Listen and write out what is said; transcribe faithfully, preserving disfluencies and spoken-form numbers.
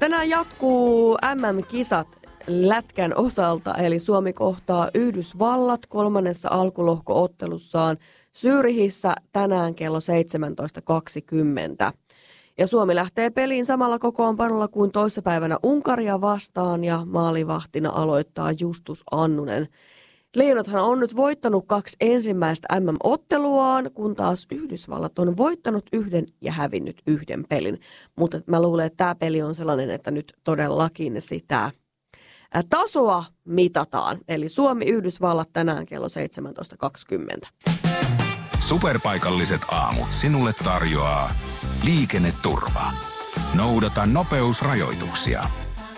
Tänään jatkuu M M-kisat lätkän osalta, eli Suomi kohtaa Yhdysvallat kolmannessa alkulohko-ottelussaan Zürichissä tänään kello seitsemäntoista kaksikymmentä. Ja Suomi lähtee peliin samalla kokoonpanolla kuin toissapäivänä Unkaria vastaan ja maalivahtina aloittaa Justus Annunen. Leijonathan on nyt voittanut kaksi ensimmäistä M M-otteluaan, kun taas Yhdysvallat on voittanut yhden ja hävinnyt yhden pelin. Mutta mä luulen, että tämä peli on sellainen, että nyt todellakin sitä tasoa mitataan. Eli Suomi-Yhdysvallat tänään kello seitsemäntoista kaksikymmentä. Superpaikalliset aamut sinulle tarjoaa liikenneturva. Noudata nopeusrajoituksia.